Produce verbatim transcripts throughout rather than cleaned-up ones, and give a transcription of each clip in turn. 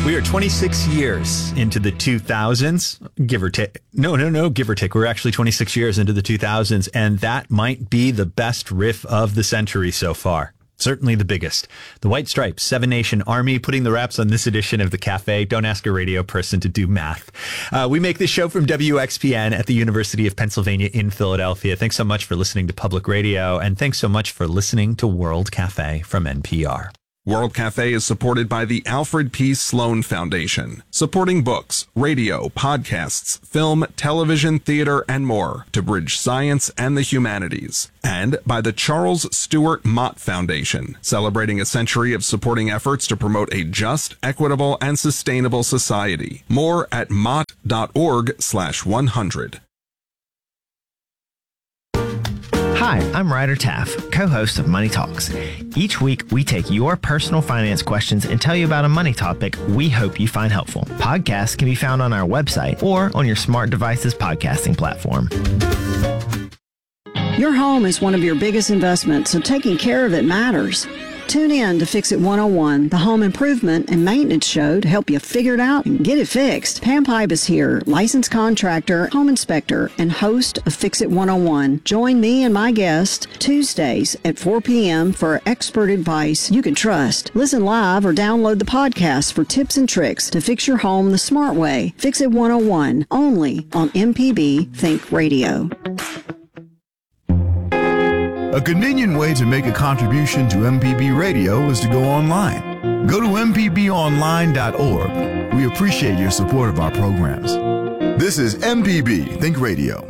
We are twenty-six years into the two thousands, give or take. No, no, no, give or take. We're actually twenty-six years into the two thousands, and that might be the best riff of the century so far. Certainly the biggest. The White Stripes, Seven Nation Army, putting the wraps on this edition of The Cafe. Don't ask a radio person to do math. Uh, we make this show from W X P N at the University of Pennsylvania in Philadelphia. Thanks so much for listening to Public Radio, and thanks so much for listening to World Cafe from N P R. World Cafe is supported by the Alfred P. Sloan Foundation, supporting books, radio, podcasts, film, television, theater, and more to bridge science and the humanities. And by the Charles Stewart Mott Foundation, celebrating a century of supporting efforts to promote a just, equitable, and sustainable society. More at mott.org slash 100. Hi, I'm Ryder Taff, co-host of Money Talks. Each week, we take your personal finance questions and tell you about a money topic we hope you find helpful. Podcasts can be found on our website or on your smart device's podcasting platform. Your home is one of your biggest investments, so taking care of it matters. Tune in to Fix It one oh one, the home improvement and maintenance show to help you figure it out and get it fixed. Pam Pipe is here, licensed contractor, home inspector, and host of Fix It one oh one. Join me and my guest Tuesdays at four p.m. for expert advice you can trust. Listen live or download the podcast for tips and tricks to fix your home the smart way. Fix It one oh one, only on M P B Think Radio. A convenient way to make a contribution to M P B Radio is to go online. Go to m p b online dot org. We appreciate your support of our programs. This is M P B Think Radio.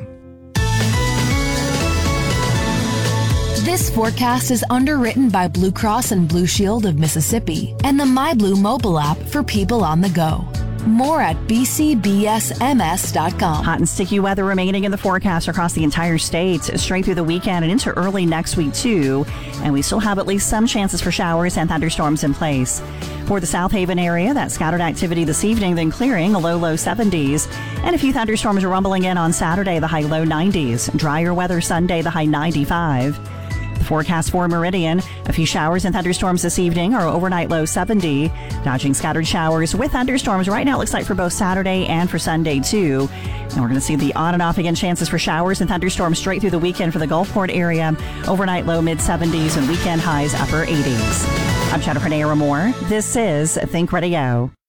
This forecast is underwritten by Blue Cross and Blue Shield of Mississippi and the MyBlue mobile app for people on the go. More at b c b s m s dot com. Hot and sticky weather remaining in the forecast across the entire state, straight through the weekend and into early next week, too. And we still have at least some chances for showers and thunderstorms in place. For the South Haven area, that scattered activity this evening, then clearing, a low, low seventies. And a few thunderstorms are rumbling in on Saturday, the high, low nineties. Drier weather Sunday, the high ninety-five. The forecast for Meridian, a few showers and thunderstorms this evening, our overnight low seventy. Dodging scattered showers with thunderstorms right now, it looks like for both Saturday and for Sunday, too. And we're going to see the on and off again chances for showers and thunderstorms straight through the weekend for the Gulfport area. Overnight low mid seventies and weekend highs upper eighties. I'm Jennifer Naira Moore. This is Think Radio.